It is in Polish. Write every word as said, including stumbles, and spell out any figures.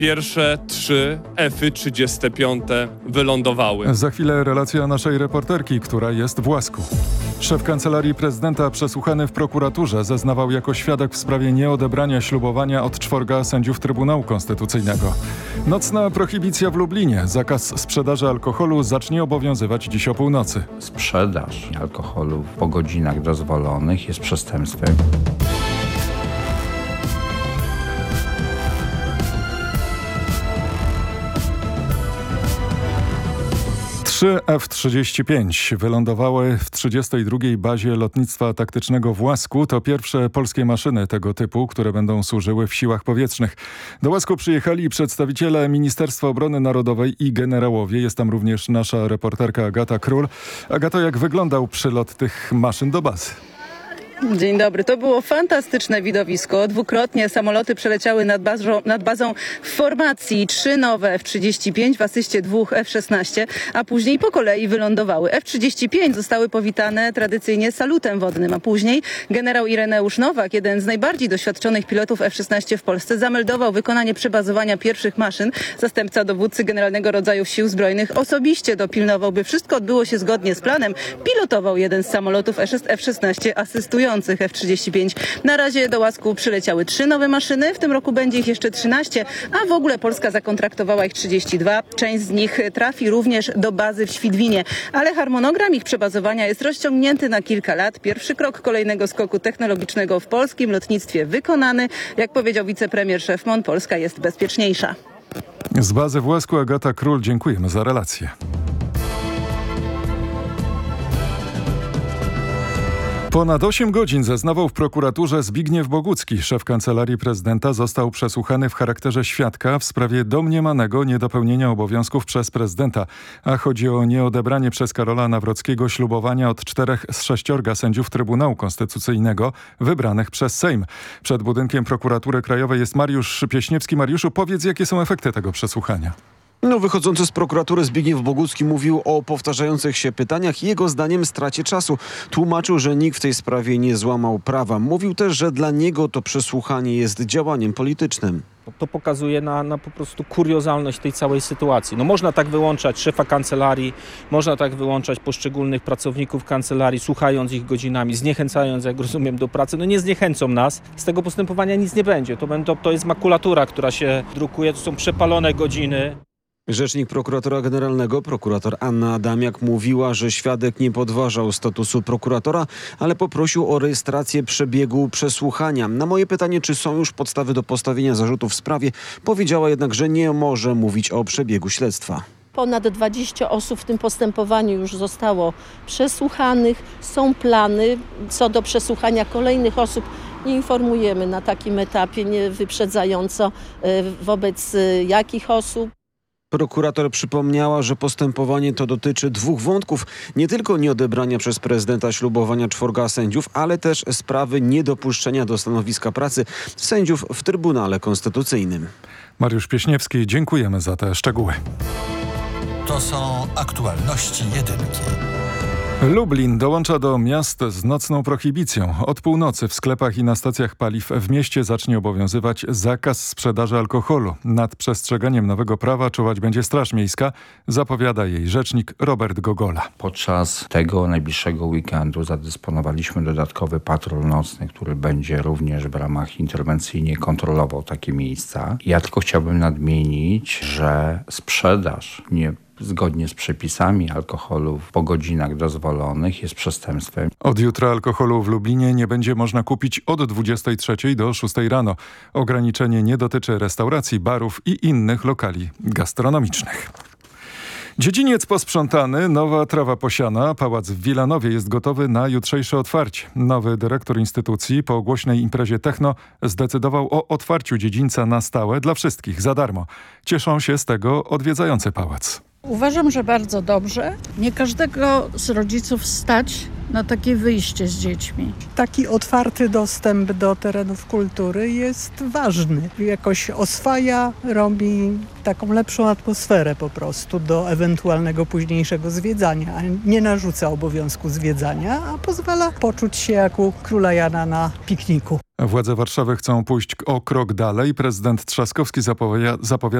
Pierwsze trzy F-y trzydzieste piąte wylądowały. Za chwilę relacja naszej reporterki, która jest w Łasku. Szef Kancelarii Prezydenta przesłuchany w prokuraturze zeznawał jako świadek w sprawie nieodebrania ślubowania od czworga sędziów Trybunału Konstytucyjnego. Nocna prohibicja w Lublinie. Zakaz sprzedaży alkoholu zacznie obowiązywać dziś o północy. Sprzedaż alkoholu po godzinach dozwolonych jest przestępstwem. Trzy F trzydzieści pięć wylądowały w trzydziestej drugiej bazie lotnictwa taktycznego w Łasku. To pierwsze polskie maszyny tego typu, które będą służyły w siłach powietrznych. Do Łasku przyjechali przedstawiciele Ministerstwa Obrony Narodowej i generałowie. Jest tam również nasza reporterka Agata Król. Agato, jak wyglądał przylot tych maszyn do bazy? Dzień dobry. To było fantastyczne widowisko. Dwukrotnie samoloty przeleciały nad bazą, nad bazą w formacji. Trzy nowe F trzydzieści pięć w asyście dwóch F szesnaście, a później po kolei wylądowały. F trzydzieści pięć zostały powitane tradycyjnie salutem wodnym, a później generał Ireneusz Nowak, jeden z najbardziej doświadczonych pilotów F szesnaście w Polsce, zameldował wykonanie przebazowania pierwszych maszyn. Zastępca dowódcy Generalnego Rodzaju Sił Zbrojnych osobiście dopilnował, by wszystko odbyło się zgodnie z planem. Pilotował jeden z samolotów F szesnaście asystujących F trzydzieści pięć. Na razie do Łasku przyleciały trzy nowe maszyny. W tym roku będzie ich jeszcze trzynaście, a w ogóle Polska zakontraktowała ich trzydzieści dwa. Część z nich trafi również do bazy w Świdwinie. Ale harmonogram ich przebazowania jest rozciągnięty na kilka lat. Pierwszy krok kolejnego skoku technologicznego w polskim lotnictwie wykonany. Jak powiedział wicepremier szef M O N, Polska jest bezpieczniejsza. Z bazy w Łasku Agata Król, dziękujemy za relację. Ponad osiem godzin zeznawał w prokuraturze Zbigniew Bogucki. Szef Kancelarii Prezydenta został przesłuchany w charakterze świadka w sprawie domniemanego niedopełnienia obowiązków przez prezydenta. A chodzi o nieodebranie przez Karola Nawrockiego ślubowania od czterech z sześciorga sędziów Trybunału Konstytucyjnego wybranych przez Sejm. Przed budynkiem Prokuratury Krajowej jest Mariusz Pieśniewski. Mariuszu, powiedz, jakie są efekty tego przesłuchania? No, wychodzący z prokuratury Zbigniew Bogucki mówił o powtarzających się pytaniach i jego zdaniem stracie czasu. Tłumaczył, że nikt w tej sprawie nie złamał prawa. Mówił też, że dla niego to przesłuchanie jest działaniem politycznym. To pokazuje na, na po prostu kuriozalność tej całej sytuacji. No można tak wyłączać szefa kancelarii, można tak wyłączać poszczególnych pracowników kancelarii, słuchając ich godzinami, zniechęcając, jak rozumiem, do pracy. No nie zniechęcą nas. Z tego postępowania nic nie będzie. To, to, to jest makulatura, która się drukuje, to są przepalone godziny. Rzecznik prokuratora generalnego, prokurator Anna Adamiak, mówiła, że świadek nie podważał statusu prokuratora, ale poprosił o rejestrację przebiegu przesłuchania. Na moje pytanie, czy są już podstawy do postawienia zarzutów w sprawie, powiedziała jednak, że nie może mówić o przebiegu śledztwa. Ponad dwadzieścia osób w tym postępowaniu już zostało przesłuchanych. Są plany co do przesłuchania kolejnych osób. Nie informujemy na takim etapie, nie wyprzedzająco wobec jakich osób. Prokurator przypomniała, że postępowanie to dotyczy dwóch wątków. Nie tylko nieodebrania przez prezydenta ślubowania czworga sędziów, ale też sprawy niedopuszczenia do stanowiska pracy sędziów w Trybunale Konstytucyjnym. Mariusz Pieśniewski, dziękujemy za te szczegóły. To są aktualności jedynki. Lublin dołącza do miast z nocną prohibicją. Od północy w sklepach i na stacjach paliw w mieście zacznie obowiązywać zakaz sprzedaży alkoholu. Nad przestrzeganiem nowego prawa czuwać będzie Straż Miejska, zapowiada jej rzecznik Robert Gogola. Podczas tego najbliższego weekendu zadysponowaliśmy dodatkowy patrol nocny, który będzie również w ramach interwencyjnie kontrolował takie miejsca. Ja tylko chciałbym nadmienić, że sprzedaż nie zgodnie z przepisami alkoholu po godzinach dozwolonych jest przestępstwem. Od jutra alkoholu w Lublinie nie będzie można kupić od dwudziestej trzeciej do szóstej rano. Ograniczenie nie dotyczy restauracji, barów i innych lokali gastronomicznych. Dziedziniec posprzątany, nowa trawa posiana, pałac w Wilanowie jest gotowy na jutrzejsze otwarcie. Nowy dyrektor instytucji po głośnej imprezie techno zdecydował o otwarciu dziedzińca na stałe dla wszystkich za darmo. Cieszą się z tego odwiedzający pałac. Uważam, że bardzo dobrze. Nie każdego z rodziców stać na takie wyjście z dziećmi. Taki otwarty dostęp do terenów kultury jest ważny. Jakoś oswaja, robi taką lepszą atmosferę po prostu do ewentualnego późniejszego zwiedzania, a nie narzuca obowiązku zwiedzania, a pozwala poczuć się jak u króla Jana na pikniku. Władze Warszawy chcą pójść o krok dalej. Prezydent Trzaskowski zapowiada, zapowiada